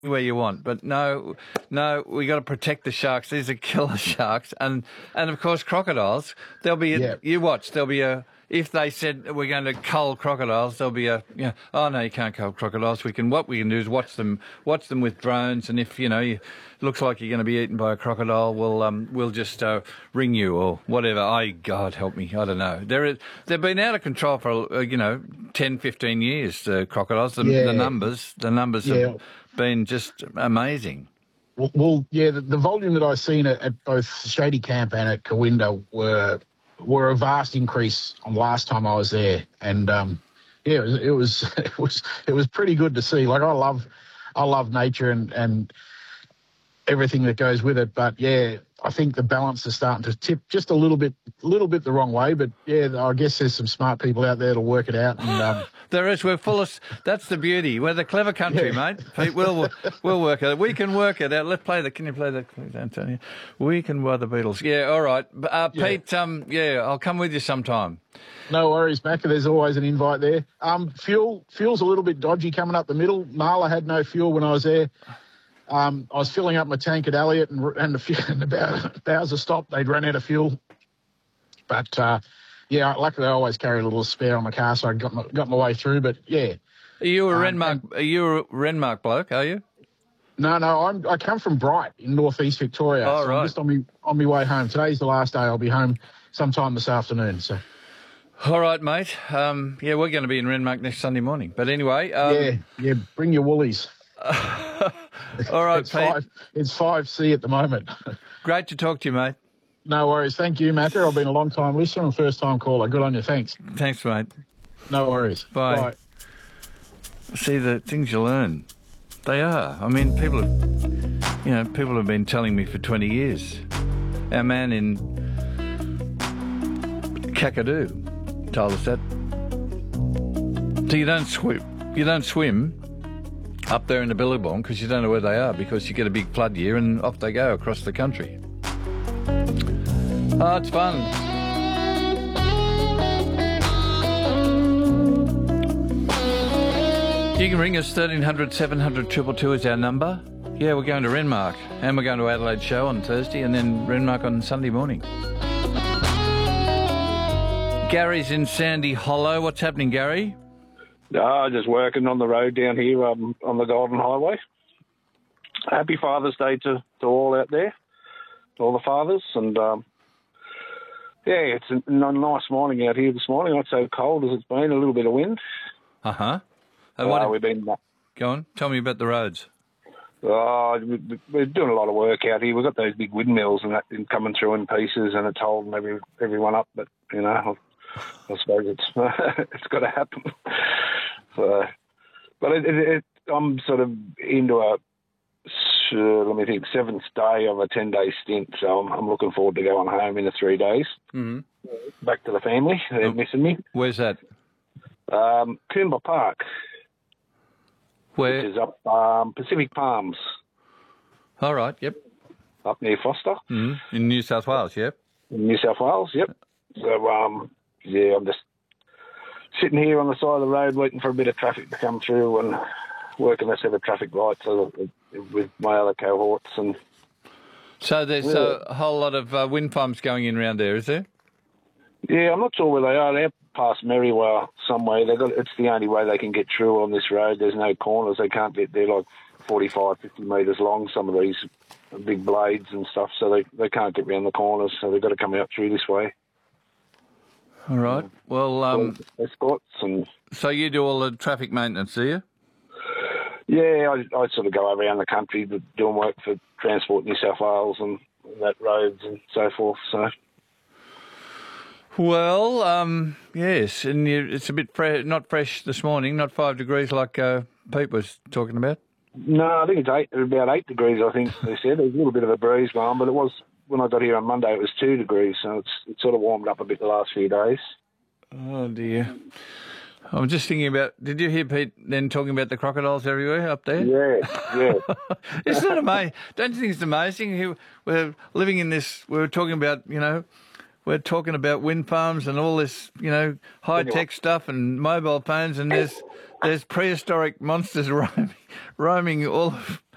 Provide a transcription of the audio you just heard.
where you want, but no, we got to protect the sharks. These are killer sharks, and of course crocodiles. There'll be if they said we're going to cull crocodiles, there'll be oh no, you can't cull crocodiles. What we can do is watch them with drones, and if it looks like you're going to be eaten by a crocodile, we'll just ring you or whatever. God help me, I don't know. They've been out of control for 10, 15 years. The crocodiles, the numbers have been just amazing. Well, the volume that I've seen at both Shady Camp and at Kawinda were a vast increase on last time I was there, and it was pretty good to see. Like I love nature and everything that goes with it, but I think the balance is starting to tip just a little bit the wrong way. But I guess there's some smart people out there to work it out. And there is. We're full of. That's the beauty. We're the clever country, mate. Pete, we'll work it. We can work it out. Let's play the. Can you play the, Antonio? We can wear the Beatles. Yeah, all right. Pete. I'll come with you sometime. No worries, Macca. There's always an invite there. Fuel's a little bit dodgy coming up the middle. Marla had no fuel when I was there. I was filling up my tank at Elliot, and about hours of stop, they'd run out of fuel. But luckily I always carry a little spare on my car, so I got my way through. But are you a Renmark bloke? Are you? No, I come from Bright in northeast Victoria. Oh, right. I'm just on my way home. Today's the last day. I'll be home sometime this afternoon. So. All right, mate. We're going to be in Renmark next Sunday morning. But anyway, bring your woolies. All right, Pete. It's 5C at the moment. Great to talk to you, mate. No worries. Thank you, Matthew. I've been a long-time listener and first-time caller. Good on you. Thanks. Thanks, mate. No worries. Bye. See, the things you learn, they are. I mean, people have been telling me for 20 years. Our man in Kakadu told us that. So you don't swim up there in the Billabong because you don't know where they are, because you get a big flood year and off they go across the country. Oh, it's fun. You can ring us, 1300 700 222 is our number. Yeah, we're going to Renmark, and we're going to Adelaide Show on Thursday, and then Renmark on Sunday morning. Gary's in Sandy Hollow. What's happening, Gary? Just working on the road down here on the Golden Highway. Happy Father's Day to all out there, all the fathers. And, it's a nice morning out here this morning. Not so cold as it's been, a little bit of wind. Uh-huh. We've been... Go on, tell me about the roads. We're doing a lot of work out here. We've got those big windmills and that coming through in pieces, and it's holding everyone up. But, I suppose it's got to happen. So, but I'm sort of into a 7th day of a 10-day stint. So I'm looking forward to going home in the 3 days. Mm-hmm. Back to the family. They're missing me. Where's that? Coomba Park. Where? Which is up Pacific Palms. All right. Yep. Up near Foster. Mm-hmm. In New South Wales. Yep. In New South Wales. Yep. So I'm just sitting here on the side of the road waiting for a bit of traffic to come through and working a set of traffic lights with my other cohorts. And so there's a whole lot of wind farms going in around there, is there? Yeah, I'm not sure where they are. They're past Merriwa somewhere. It's the only way they can get through on this road. There's no corners. They can't get there, like 45, 50 metres long, some of these big blades and stuff, so they can't get round the corners, so they've got to come out through this way. All right. Well, escorts and... So you do all the traffic maintenance, do you? Yeah, I sort of go around the country doing work for Transport New South Wales and that roads and so forth, so... Well, yes, and it's a bit not fresh this morning, not 5 degrees like Pete was talking about. No, I think it's about 8 degrees, I think they said. There's a little bit of a breeze going, but it was, when I got here on Monday, it was 2 degrees, so it's sort of warmed up a bit the last few days. Oh, dear. I'm just thinking about, did you hear Pete then talking about the crocodiles everywhere up there? Yeah. Isn't that amazing? Don't you think it's amazing? We're living in this, we're talking about, we're talking about wind farms and all this, high-tech stuff and mobile phones, and there's prehistoric monsters roaming all